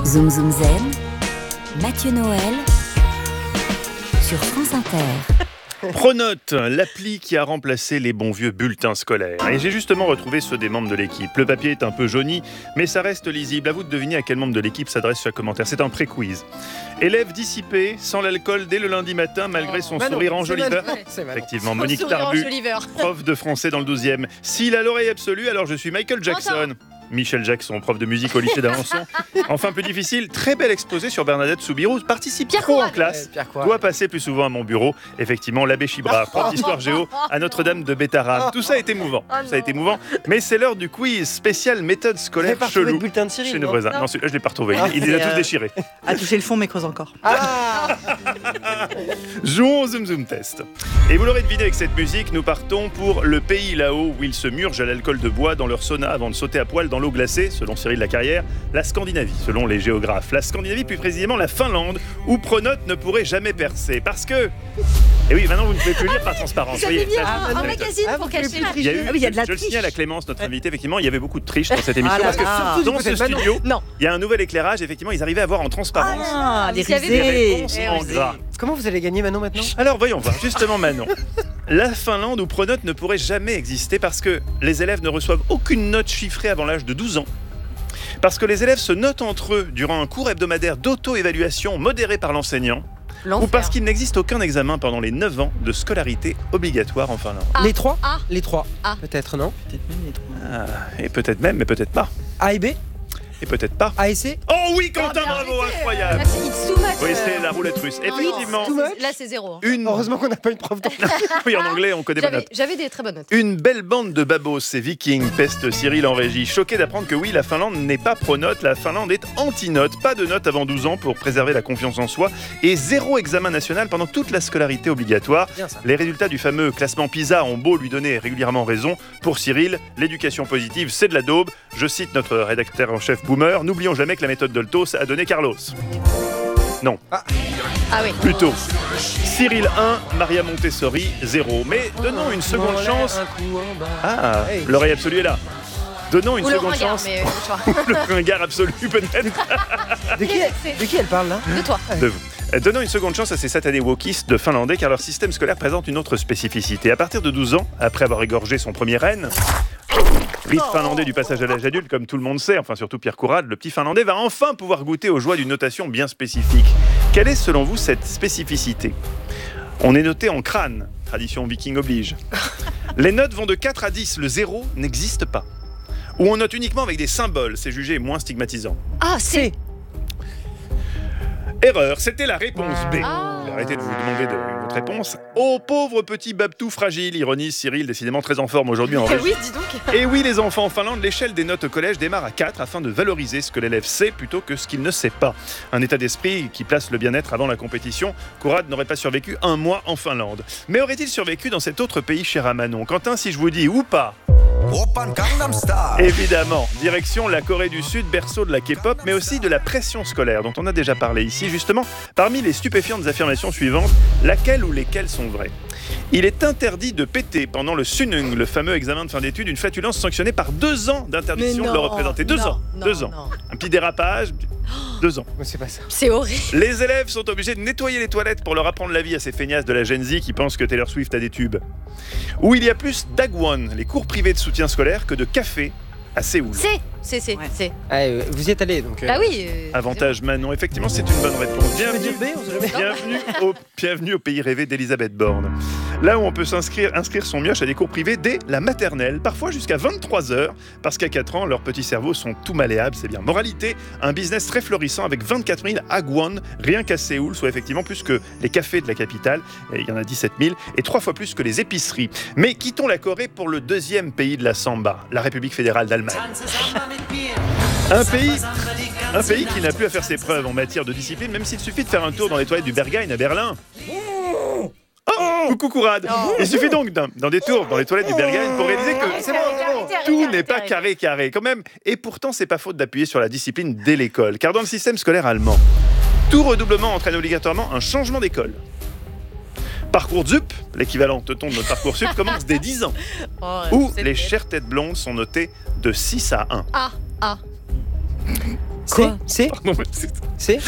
Zoom Zoom Zen, Mathieu Noël sur France Inter. Pronote, l'appli qui a remplacé les bons vieux bulletins scolaires. Et j'ai justement retrouvé ceux des membres de l'équipe. Le papier est un peu jauni, mais ça reste lisible. À vous de deviner à quel membre de l'équipe s'adresse chaque commentaire. C'est un pré-quiz. Élève dissipé, sans l'alcool dès le lundi matin, malgré son sourire enjoliveur. Effectivement, Monique Tarbu, prof de français dans le 12e. S'il a l'oreille absolue, alors je suis Michael Jackson. Michel Jackson, prof de musique au lycée d'Alençon. Enfin, plus difficile, très bel exposé sur Bernadette Soubirous. Participe trop en classe. Doit passer plus souvent à mon bureau. Effectivement, l'abbé Chibra, prof d'histoire géo à Notre-Dame de Bétarab. Tout ça a été émouvant. Mais c'est l'heure du quiz spécial méthode scolaire chelou. Le bulletin de Cyril, chez nos voisins. Non, celui-là, je ne l'ai pas retrouvé. Il les a tous déchirés. A touché le fond, mais creuse encore. Jouons au Zoom Zoom Test. Et vous l'aurez deviné avec cette musique, nous partons pour le pays là-haut où ils se murgent à l'alcool de bois dans leur sauna avant de sauter à poil dans l'eau glacée, selon Cyril Lacarrière, la Scandinavie, selon les géographes. La Scandinavie, plus précisément la Finlande, où Pronote ne pourrait jamais percer. Parce que... Et oui, maintenant vous ne pouvez plus lire par transparence. Vous avez mis un magazine pour cacher la il y a eu, il y a de la je le triche. signale à Clémence, notre invité, effectivement, il y avait beaucoup de triche dans cette émission. Parce que là. dans ce studio, Non. il y a un nouvel éclairage, effectivement, ils arrivaient à voir en transparence Les Vous y avez des risées. réponses en gras. Comment vous allez gagner Manon maintenant? Alors voyons voir, justement Manon. La Finlande où Pronote ne pourrait jamais exister parce que les élèves ne reçoivent aucune note chiffrée avant l'âge de 12 ans. Parce que les élèves se notent entre eux durant un cours hebdomadaire d'auto-évaluation modéré par l'enseignant. Ou parce qu'il n'existe aucun examen pendant les 9 ans de scolarité obligatoire en Finlande. Les trois A. Les trois. A. Peut-être, non? Peut-être même les trois. Et peut-être même, mais peut-être pas. A et B? Et peut-être pas. A et C? Oh oui, Quentin, bravo, incroyable. Là, c'est It's too much. Oui, c'est la roulette russe. Effectivement, Too much. Là, c'est 0. une... Heureusement qu'on n'a pas une prof d'anglais. Oui, en anglais, on connaît pas notre... J'avais des très bonnes notes. Une belle bande de babos, ces vikings, peste Cyril en régie. Choqué d'apprendre que oui, la Finlande n'est pas pro-note, la Finlande est anti-note. Pas de note avant 12 ans pour préserver la confiance en soi. Et 0 examen national pendant toute la scolarité obligatoire. Bien ça. Les résultats du fameux classement PISA ont beau lui donner régulièrement raison. Pour Cyril, l'éducation positive, c'est de la daube. Je cite notre rédacteur en chef Boomer. N'oublions jamais que la méthode Dolto a donné Carlos. Non. Ah oui. Plutôt. Cyril 1, Maria Montessori 0. Mais donnons une seconde chance. Ah, Hey. l'oreille absolue est là. Donnons une Ou le seconde regard, chance. mais Le ringard absolu peut-être De qui elle parle là? de toi. de vous. Donnons une seconde chance à ces satanés wokistes de finlandais car leur système scolaire présente une autre spécificité. À partir de 12 ans, après avoir égorgé son premier renne, rite finlandais du passage à l'âge adulte, comme tout le monde sait, enfin surtout Pierre Courade, le petit finlandais va enfin pouvoir goûter aux joies d'une notation bien spécifique. Quelle est selon vous cette spécificité? On est noté en crâne, tradition viking oblige. Les notes vont de 4 à 10, le 0 n'existe pas. Ou on note uniquement avec des symboles, c'est jugé moins stigmatisant. Ah, c'est. Erreur, c'était la réponse B. Ah. Arrêtez de vous demander votre réponse. Oh pauvre petit Babtou fragile, ironise Cyril, décidément très en forme aujourd'hui en régie. Oui, dis donc. Et oui, les enfants en Finlande, l'échelle des notes au collège démarre à 4 afin de valoriser ce que l'élève sait plutôt que ce qu'il ne sait pas. Un état d'esprit qui place le bien-être avant la compétition. Courade n'aurait pas survécu un mois en Finlande. Mais aurait-il survécu dans cet autre pays cher à Manon? Quentin, si je vous dis ou pas? Évidemment, direction la Corée du Sud, berceau de la K-pop, mais aussi de la pression scolaire, dont on a déjà parlé ici. Justement, parmi les stupéfiantes affirmations suivantes, laquelle ou lesquelles sont vraies? Il est interdit de péter pendant le Sunung, le fameux examen de fin d'études, une flatulence sanctionnée par 2 ans d'interdiction de le représenter. 2 ans. 2 ans. Un petit dérapage, 2 ans. Mais c'est pas ça. C'est horrible. Les élèves sont obligés de nettoyer les toilettes pour leur apprendre la vie à ces feignasses de la Gen Z qui pensent que Taylor Swift a des tubes. Où il y a plus d'Agwon, les cours privés de soutien scolaire, que de café à Séoul. C'est. Vous y êtes allé donc. Bah oui. Avantage Manon, effectivement c'est une bonne réponse. Je peux dire B, on sait jamais. Bienvenue au pays rêvé d'Elisabeth Borne. Là où on peut inscrire son mioche à des cours privés dès la maternelle, parfois jusqu'à 23h, parce qu'à 4 ans, leurs petits cerveaux sont tout malléables, c'est bien. Moralité, un business très florissant avec 24 000 Agwon, rien qu'à Séoul, soit effectivement plus que les cafés de la capitale, et il y en a 17 000, et 3 fois plus que les épiceries. Mais quittons la Corée pour le deuxième pays de la samba, la République fédérale d'Allemagne. Un pays qui n'a plus à faire ses preuves en matière de discipline, même s'il suffit de faire un tour dans les toilettes du Berghain à Berlin. Oh, coucou Courade. Il suffit donc d'un détour dans les toilettes du Berghain pour réaliser que tout n'est pas carré quand même. Et pourtant, c'est pas faute d'appuyer sur la discipline dès l'école, car dans le système scolaire allemand, tout redoublement entraîne obligatoirement un changement d'école. Parcoursup, l'équivalent teuton de notre Parcoursup, commence dès 10 ans, où les chères têtes blondes sont notées de 6 à 1. C'est Pardon, mais C'est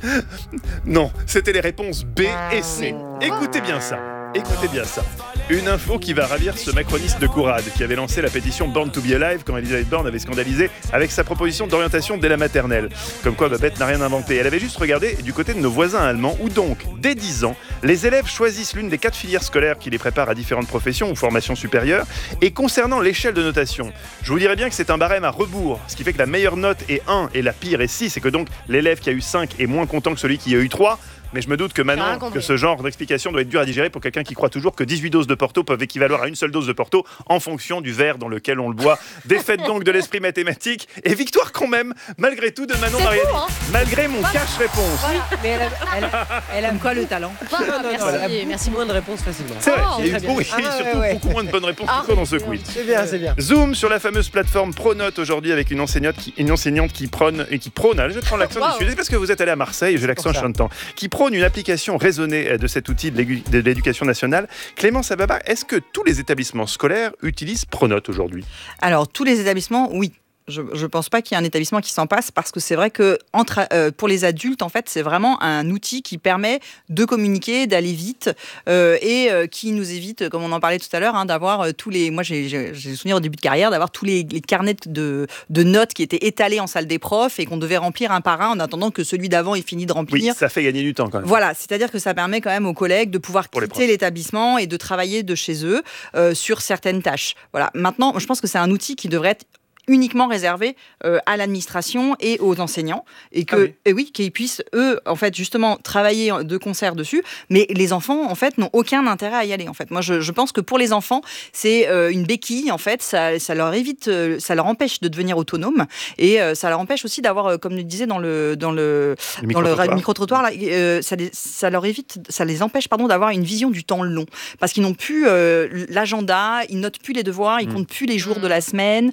Non, c'était les réponses B et C. Écoutez bien ça. Écoutez bien ça. Une info qui va ravir ce macroniste de Courade qui avait lancé la pétition Born to be Alive quand Elisabeth Borne avait scandalisé avec sa proposition d'orientation dès la maternelle. Comme quoi Babette n'a rien inventé. Elle avait juste regardé du côté de nos voisins allemands où donc, dès 10 ans, les élèves choisissent l'une des 4 filières scolaires qui les préparent à différentes professions ou formations supérieures. Et concernant l'échelle de notation, je vous dirais bien que c'est un barème à rebours, ce qui fait que la meilleure note est 1 et la pire est 6, et que donc l'élève qui a eu 5 est moins content que celui qui a eu 3. Mais je me doute que maintenant, que ce genre d'explication doit être dur à digérer pour quelqu'un qui croit toujours que 18 doses de Porto peuvent équivaloir à une seule dose de Porto en fonction du verre dans lequel on le boit. Défaite donc de l'esprit mathématique et victoire quand même, malgré tout, de Manon Mariani. Malgré mon cache-réponse. Voilà. Mais elle aime Quoi le talent? Merci moins de réponses facilement. C'est vrai, il y a très eu bien. surtout beaucoup moins de bonnes réponses que dans ce quiz. C'est bien, c'est bien. Zoom sur la fameuse plateforme Pronote aujourd'hui avec une enseignante qui prône, allez, je prends l'accent du sud, parce que vous êtes allé à Marseille, j'ai l'accent chantant, qui prône une application raisonnée de cet outil de l'éducation nationale. Clémence Ababa, est-ce que tous les établissements scolaires utilisent Pronote aujourd'hui ? Alors, tous les établissements, oui. Je ne pense pas qu'il y ait un établissement qui s'en passe parce que c'est vrai que pour les adultes, en fait, c'est vraiment un outil qui permet de communiquer, d'aller vite et qui nous évite, comme on en parlait tout à l'heure, d'avoir tous les... Moi, j'ai le souvenir au début de carrière d'avoir tous les carnets de notes qui étaient étalés en salle des profs et qu'on devait remplir un par un en attendant que celui d'avant ait fini de remplir. Oui, ça fait gagner du temps quand même. Voilà, c'est-à-dire que ça permet quand même aux collègues de pouvoir quitter l'établissement et de travailler de chez eux sur certaines tâches. Voilà. Maintenant, je pense que c'est un outil qui devrait être uniquement réservé à l'administration et aux enseignants et qu'ils puissent eux en fait justement travailler de concert dessus, mais les enfants en fait n'ont aucun intérêt à y aller en fait. Moi je pense que pour les enfants c'est une béquille en fait, ça leur évite, ça leur empêche de devenir autonomes et ça leur empêche aussi d'avoir, comme je le disais dans le micro-trottoir là, ça les empêche d'avoir une vision du temps long parce qu'ils n'ont plus l'agenda, ils notent plus les devoirs, ils comptent plus les jours de la semaine.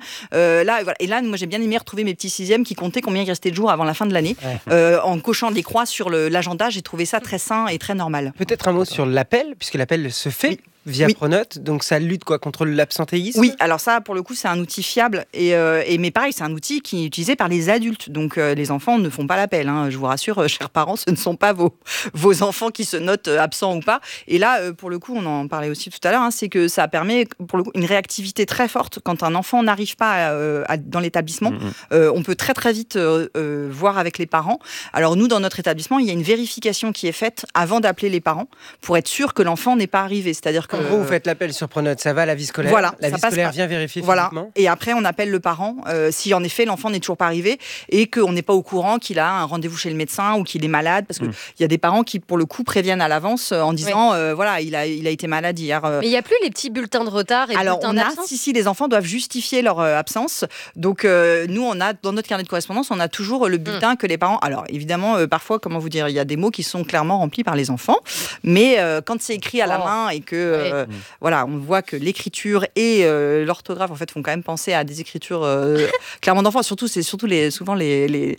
Et là, moi, j'ai bien aimé retrouver mes petits sixièmes qui comptaient combien il restait de jours avant la fin de l'année. En cochant des croix sur l'agenda, j'ai trouvé ça très sain et très normal. Peut-être un mot sur l'appel, puisque l'appel se fait via Pronote, donc ça lutte contre l'absentéisme. Oui, alors ça, pour le coup, c'est un outil fiable. Mais pareil, c'est un outil qui est utilisé par les adultes. Donc les enfants ne font pas l'appel. Je vous rassure, chers parents, ce ne sont pas vos enfants qui se notent absents ou pas. Et là, pour le coup, on en parlait aussi tout à l'heure, c'est que ça permet pour le coup, une réactivité très forte. Quand un enfant n'arrive pas dans l'établissement, on peut très très vite voir avec les parents. Alors nous, dans notre établissement, il y a une vérification qui est faite avant d'appeler les parents pour être sûr que l'enfant n'est pas arrivé. C'est-à-dire que vous faites l'appel sur Pronote, ça va à la vie scolaire. Voilà, la vie scolaire vient vérifier physiquement. Et après, on appelle le parent si en effet l'enfant n'est toujours pas arrivé et qu'on n'est pas au courant qu'il a un rendez-vous chez le médecin ou qu'il est malade, parce qu'il y a des parents qui, pour le coup, préviennent à l'avance en disant voilà, il a été malade hier. Mais il n'y a plus les petits bulletins de retard et alors, bulletins d'absence. Si, les enfants doivent justifier leur absence. Donc, nous, on a dans notre carnet de correspondance, on a toujours le bulletin que les parents. Alors, évidemment, parfois, comment vous dire, il y a des mots qui sont clairement remplis par les enfants, mais quand c'est écrit à la main et que voilà, on voit que l'écriture et l'orthographe en fait font quand même penser à des écritures clairement d'enfants. C'est surtout souvent les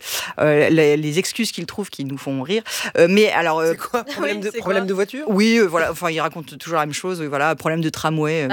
excuses qu'ils trouvent qui nous font rire. Mais alors, c'est quoi, problème de voiture? Oui, voilà. Enfin, ils racontent toujours la même chose. Voilà, problème de tramway.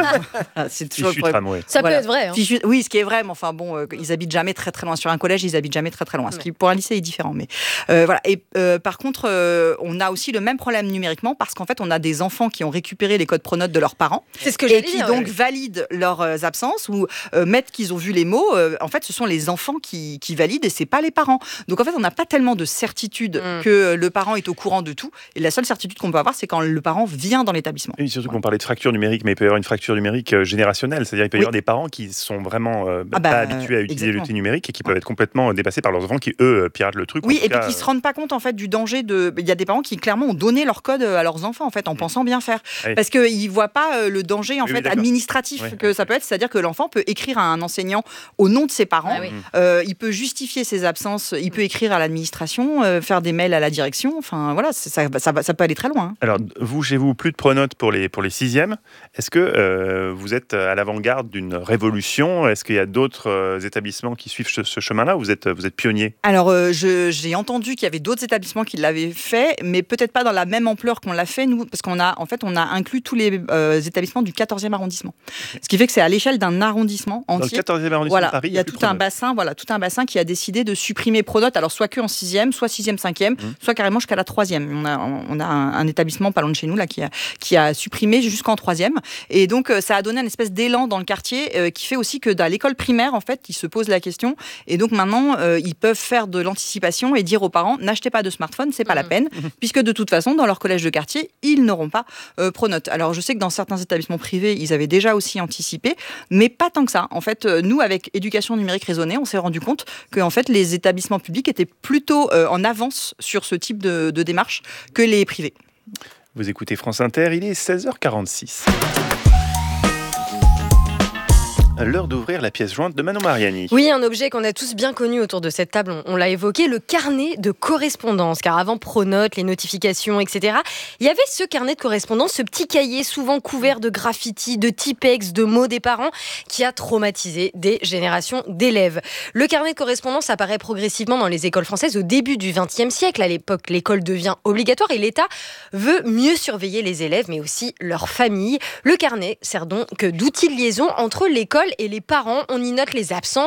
C'est toujours tramway. Ça peut être vrai. Oui, ce qui est vrai. Mais enfin bon, ils habitent jamais très très loin. Sur un collège, ils habitent jamais très très loin. Ce qui pour un lycée est différent. Mais voilà. Et par contre, on a aussi le même problème numériquement parce qu'en fait, on a des enfants qui ont récupéré les codes Pronote de leurs parents. C'est ce que et qui donc valident leurs absences ou mettent qu'ils ont vu les mots. En fait, ce sont les enfants qui valident et c'est pas les parents. Donc en fait, on n'a pas tellement de certitude que le parent est au courant de tout. Et la seule certitude qu'on peut avoir, c'est quand le parent vient dans l'établissement. Oui, surtout qu'on parlait de fracture numérique, mais il peut y avoir une fracture numérique générationnelle. C'est-à-dire qu'il peut y avoir des parents qui sont vraiment pas habitués à utiliser l'outil numérique et qui peuvent être complètement dépassés par leurs enfants qui, eux, piratent le truc. Oui, et puis qui se rendent pas compte en fait du danger de. Il y a des parents qui clairement ont donné leur code à leurs enfants en fait en pensant bien faire, parce qu'ils voient pas le danger en fait administratif que ça peut être, c'est-à-dire que l'enfant peut écrire à un enseignant au nom de ses parents, il peut justifier ses absences, il peut écrire à l'administration, faire des mails à la direction, enfin voilà, ça peut aller très loin. Alors vous, chez vous, plus de Pronote pour les sixièmes. Est-ce que vous êtes à l'avant-garde d'une révolution? Est-ce qu'il y a d'autres établissements qui suivent ce chemin-là? Vous êtes pionnier? Alors j'ai entendu qu'il y avait d'autres établissements qui l'avaient fait, mais peut-être pas dans la même ampleur qu'on l'a fait nous, parce qu'on a inclus inclut tous les établissements du 14e arrondissement. Ce qui fait que c'est à l'échelle d'un arrondissement entier. Dans le 14e arrondissement de Paris, il y a tout un bassin qui a décidé de supprimer Pronote, alors soit que en 6e, soit 6e, 5e, soit carrément jusqu'à la 3e. On a un établissement pas loin de chez nous là, qui a supprimé jusqu'en 3e. Et donc, ça a donné une espèce d'élan dans le quartier qui fait aussi que dans l'école primaire, en fait, ils se posent la question. Et donc, maintenant, ils peuvent faire de l'anticipation et dire aux parents, n'achetez pas de smartphone, c'est pas la peine, puisque de toute façon, dans leur collège de quartier, ils n'auront pas Pronote. Alors, je sais que dans certains établissements privés, ils avaient déjà aussi anticipé, mais pas tant que ça. En fait, nous, avec éducation numérique raisonnée, on s'est rendu compte que en fait, les établissements publics étaient plutôt en avance sur ce type de démarche que les privés. Vous écoutez France Inter, il est 16h46. L'heure d'ouvrir la pièce jointe de Manon Mariani. Oui, un objet qu'on a tous bien connu autour de cette table, on l'a évoqué, le carnet de correspondance. Car avant Pronote, les notifications, etc., il y avait ce carnet de correspondance, ce petit cahier souvent couvert de graffitis, de typex, de mots des parents, qui a traumatisé des générations d'élèves. Le carnet de correspondance apparaît progressivement dans les écoles françaises au début du XXe siècle. À l'époque, l'école devient obligatoire et l'État veut mieux surveiller les élèves, mais aussi leurs familles. Le carnet sert donc d'outil de liaison entre l'école et les parents. On y note les absences,